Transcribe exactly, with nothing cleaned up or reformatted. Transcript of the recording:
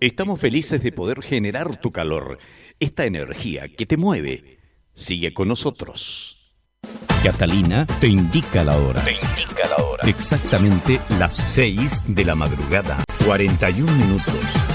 Estamos felices de poder generar tu calor, esta energía que te mueve. Sigue con nosotros. Catalina te indica la hora. Te indica la hora. Exactamente las seis de la madrugada, cuarenta y un minutos.